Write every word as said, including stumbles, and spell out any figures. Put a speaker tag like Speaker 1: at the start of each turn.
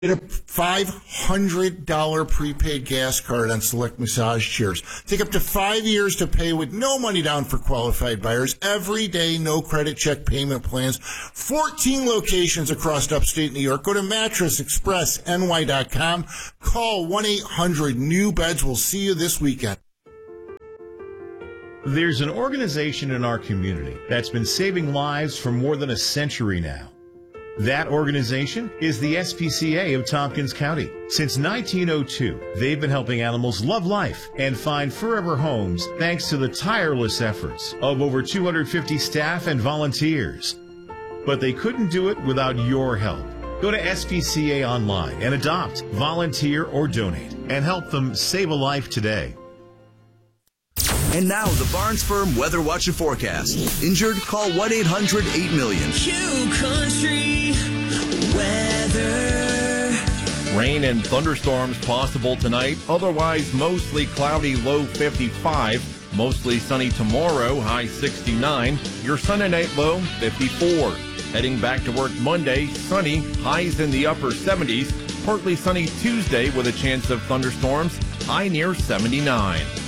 Speaker 1: Get a five hundred dollars prepaid gas card on select massage chairs. Take up to five years to pay with no money down for qualified buyers. Every day, no credit check payment plans. fourteen locations across upstate New York. Go to mattress express N Y dot com. Call one eight hundred new beds. We'll see you this weekend.
Speaker 2: There's an organization in our community that's been saving lives for more than a century now. That organization is the S P C A of Tompkins County. Since nineteen oh two, they've been helping animals love life and find forever homes thanks to the tireless efforts of over two hundred fifty staff and volunteers. But they couldn't do it without your help. Go to S P C A online and adopt, volunteer, or donate and help them save a life today.
Speaker 3: And now, the Barnes Firm Weather Watch and Forecast. Injured? Call one eight hundred eight million.
Speaker 4: Q Country Weather.
Speaker 5: Rain and thunderstorms possible tonight. Otherwise, mostly cloudy, low fifty-five. Mostly sunny tomorrow, high sixty-nine. Your Sunday night low, fifty-four. Heading back to work Monday, sunny, highs in the upper seventies. Partly sunny Tuesday with a chance of thunderstorms, high near seventy-nine.